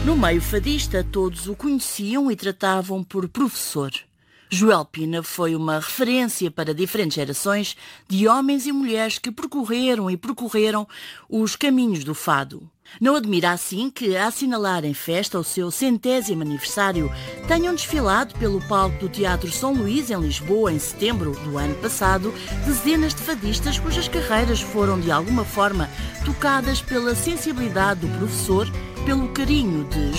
No meio fadista, todos o conheciam e tratavam por professor. Joel Pina foi uma referência para diferentes gerações de homens e mulheres que percorreram e percorreram os caminhos do fado. Não admira assim que, a assinalar em festa o seu 100º aniversário, tenham desfilado pelo palco do Teatro São Luís, em Lisboa, em setembro do ano passado, dezenas de fadistas cujas carreiras foram, de alguma forma, tocadas pela sensibilidade do professor, pelo carinho de